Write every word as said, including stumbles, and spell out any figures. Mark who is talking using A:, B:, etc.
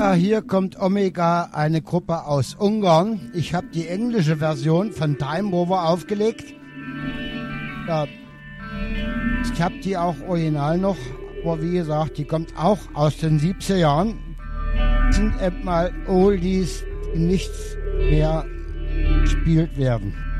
A: Ah, hier kommt Omega, eine Gruppe aus Ungarn. Ich habe die englische Version von Time Rover aufgelegt. Ja, ich habe die auch original noch, aber wie gesagt, die kommt auch aus den siebziger Jahren. Das sind eben mal Oldies, die nichts mehr gespielt werden.